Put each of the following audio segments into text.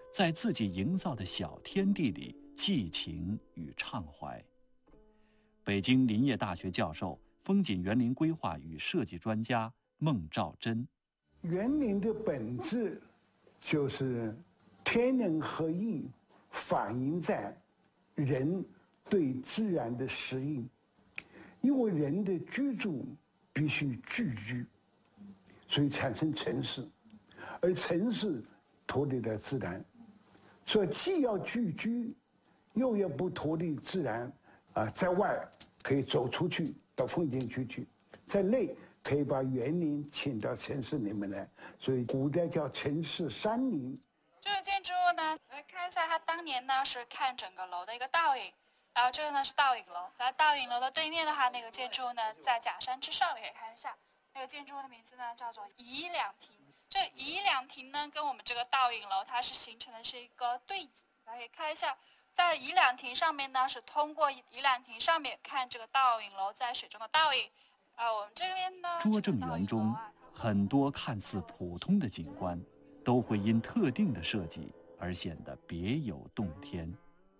在自己营造的小天地里寄情与畅怀。北京林业大学教授、风景园林规划与设计专家孟兆珍： 园林的本质就是天人合一，反映在人对自然的适应。因为人的居住必须聚居，所以产生城市，而城市脱离了自然，所以既要聚居，又要不脱离自然。在外可以走出去到风景区去，在内可以把园林请到城市里面来，所以古代叫城市山林。 这个建筑物呢，来看一下，它当年呢是看整个楼的一个倒影。然后这个呢是倒影楼，在倒影楼的对面的话，那个建筑物呢在假山之上，可以看一下。那个建筑物的名字呢叫做颐两亭。这颐两亭呢跟我们这个倒影楼它是形成的是一个对景，大家可以看一下，在颐两亭上面呢是通过颐两亭上面看这个倒影楼在水中的倒影。我们这边呢， 拙政园中很多看似普通的景观，都会因特定的设计而显得别有洞天。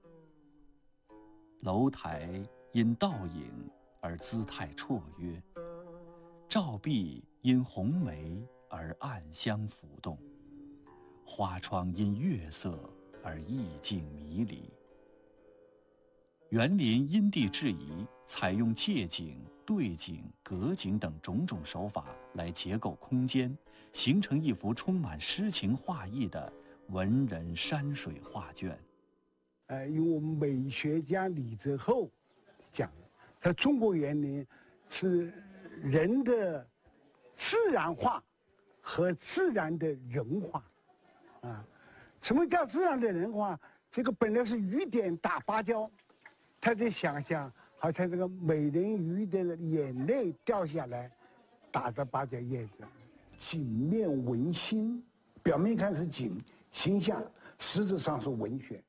楼台因倒影而姿态绰约，照壁因红梅而暗香浮动，花窗因月色而意境迷离。园林因地制宜，采用借景、对景、隔景等种种手法来结构空间，形成一幅充满诗情画意的文人山水画卷。 用我们美学家李泽厚讲，他中国园林是人的自然化和自然的人化。什么叫自然的人化？这个本来是雨点打芭蕉，他得想象好像这个美人鱼的眼泪掉下来，打的芭蕉叶子，景面文心，表面看是景形象，实质上是文学。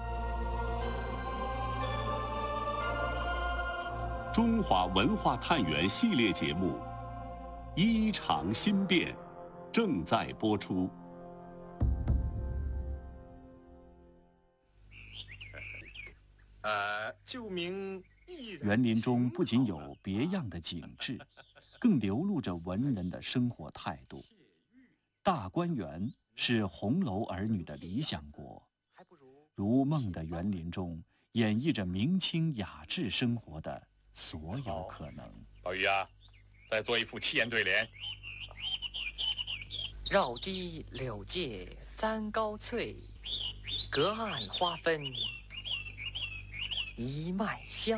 中华文化探源系列节目《衣裳新变》正在播出。 就名园林中不仅有别样的景致，更流露着文人的生活态度。大观园是红楼儿女的理想国，如梦的园林中演绎着明清雅致生活的所有可能。 老于啊，再做一副七言对联。 绕堤柳界三高翠，隔岸花分一脉香。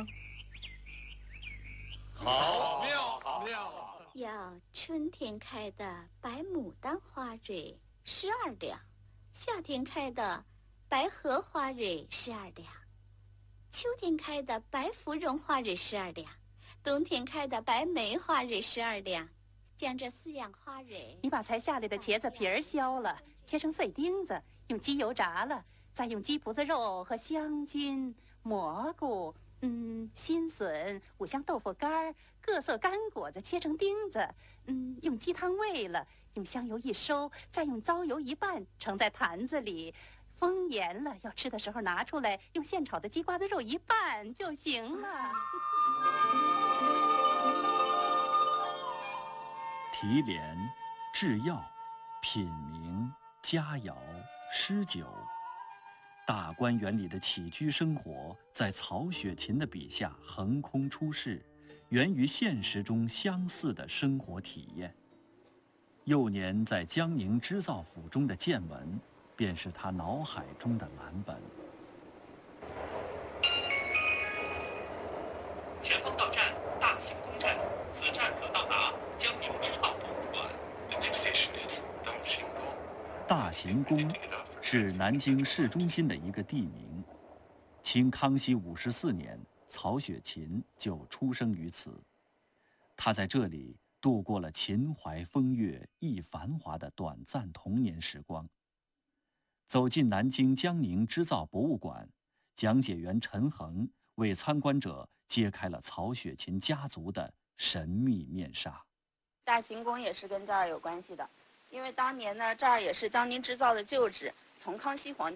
好妙，好妙！ 要春天开的白牡丹花蕊12两，夏天开的白荷花蕊12两，秋天开的白芙蓉花蕊12两，冬天开的白梅花蕊12两。将这4样花蕊， 你把才下来的茄子皮儿削了，切成碎丁子，用鸡油炸了，再用鸡脯子肉和香菌、蘑菇、新笋、五香豆腐干、各色干果子切成丁子，用鸡汤煨了，用香油一收，再用糟油一拌，盛在坛子里，封严了，要吃的时候拿出来，用现炒的鸡瓜子肉一拌就行了。 提联、制药、品茗、佳肴、诗酒，大观园里的起居生活，在曹雪芹的笔下横空出世，源于现实中相似的生活体验。幼年在江宁织造府中的见闻，便是他脑海中的蓝本。 前方到站大行宫站，此站可到达江宁织造博物馆。The next station is 大行宫。 大行宫是南京市中心的一个地名。清康熙54年，曹雪芹就出生于此。他在这里度过了秦淮风月亦繁华的短暂童年时光。走进南京江宁织造博物馆，讲解员陈恒为参观者揭开了曹雪芹家族的神秘面纱。 大行宫也是跟这儿有关系的，因为当年呢，这儿也是江宁织造的旧址，从康熙皇帝